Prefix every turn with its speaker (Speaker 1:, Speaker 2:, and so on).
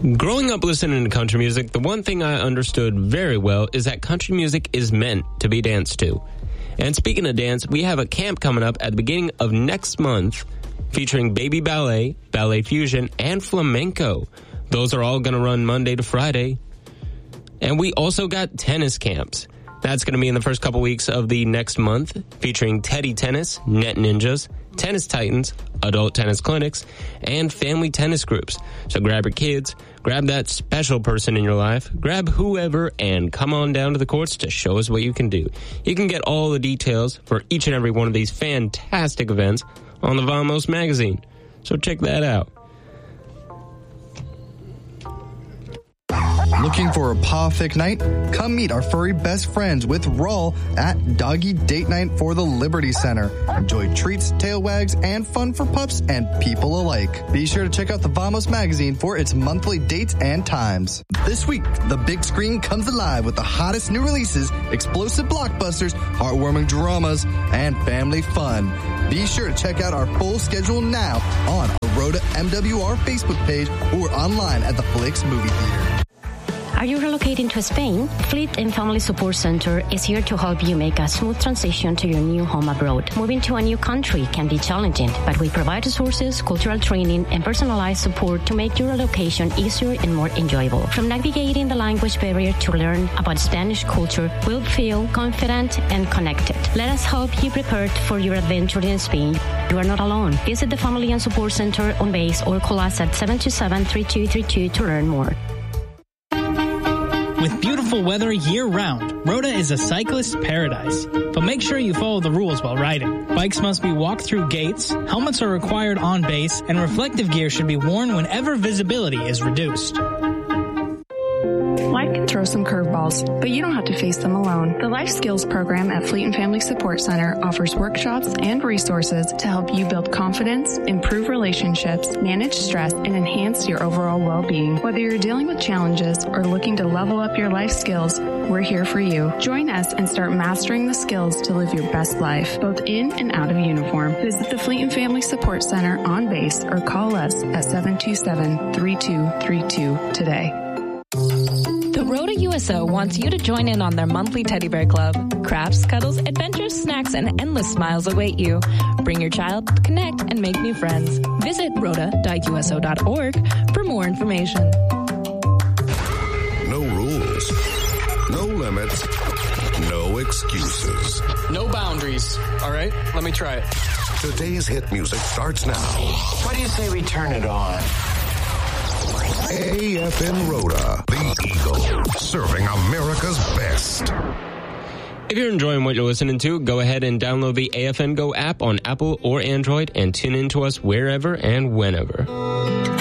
Speaker 1: Growing up listening to country music, the one thing I understood very well is that country music is meant to be danced to. And speaking of dance, we have a camp coming up at the beginning of next month featuring baby ballet, ballet fusion, and flamenco. Those are all going to run Monday to Friday. And we also got tennis camps. That's going to be in the first couple weeks of the next month, featuring Teddy Tennis, Net Ninjas, Tennis Titans, adult tennis clinics, and family tennis groups. So grab your kids, grab that special person in your life, grab whoever, and come on down to the courts to show us what you can do. You can get all the details for each and every one of these fantastic events on the Vamos magazine. So check that out.
Speaker 2: Looking for a paw-fic night? Come meet our furry best friends with Rawl at Doggy Date Night for the Liberty Center. Enjoy treats, tail wags, and fun for pups and people alike. Be sure to check out the Vamos magazine for its monthly dates and times. This week, the big screen comes alive with the hottest new releases, explosive blockbusters, heartwarming dramas, and family fun. Be sure to check out our full schedule now on our Rhoda MWR Facebook page or online at the Flix Movie Theater.
Speaker 3: Are you relocating to Spain? Fleet and Family Support Center is here to help you make a smooth transition to your new home abroad. Moving to a new country can be challenging, but we provide resources, cultural training, and personalized support to make your relocation easier and more enjoyable. From navigating the language barrier to learn about Spanish culture, we'll feel confident and connected. Let us help you prepared for your adventure in Spain. You are not alone. Visit the Family and Support Center on base or call us at 727-3232 to learn more.
Speaker 4: With beautiful weather year-round, Rhoda is a cyclist's paradise. But make sure you follow the rules while riding. Bikes must be walked through gates, helmets are required on base, and reflective gear should be worn whenever visibility is reduced.
Speaker 5: Life can throw some curveballs, but you don't have to face them alone. The Life Skills program at Fleet and Family Support Center offers workshops and resources to help you build confidence, improve relationships, manage stress, and enhance your overall well-being. Whether you're dealing with challenges or looking to level up your life skills, we're here for you. Join us and start mastering the skills to live your best life, both in and out of uniform. Visit the Fleet and Family Support Center on base or call us at 727-3232 today.
Speaker 6: The Rhoda USO wants you to join in on their monthly teddy bear club. Crafts, cuddles, adventures, snacks, and endless smiles await you. Bring your child, connect, and make new friends. Visit rhoda.uso.org for more information.
Speaker 7: No rules, no limits, no excuses.
Speaker 8: No boundaries. All right, let me try it.
Speaker 7: Today's hit music starts now.
Speaker 9: What do you say we turn it on?
Speaker 7: AFN Rhoda, the Eagle, serving America's best.
Speaker 1: If you're enjoying what you're listening to, go ahead and download the AFN Go app on Apple or Android and tune in to us wherever and whenever.